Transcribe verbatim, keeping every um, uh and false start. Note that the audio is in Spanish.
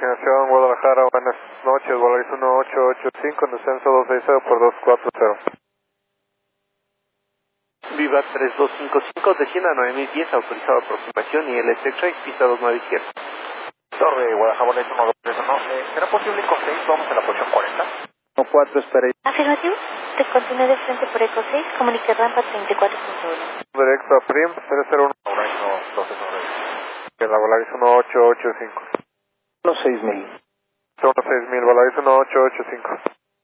Continuación, Guadalajara, buenas noches, Volaris uno ocho ocho cinco, en descenso dos seis cero por dos cuatro cero. Viva tres dos cinco cinco, descienda nueve mil diez, autorizado aproximación y el X-Ray, pista dos nueve izquierda. Torre, Guadalajara, Volaris uno dos tres uno, eh, ¿será posible con seis? Vamos a la posición cuarenta. uno cuatro, espera. Afirmativo, te continúe de frente por Eco seis, comunica rampa treinta y cuatro punto uno. Directo a Prim, tres cero uno. Volaris uno dos tres uno. En la Volaris uno ocho ocho cinco. uno seis mil. uno seis mil, Volaris uno ocho ocho cinco.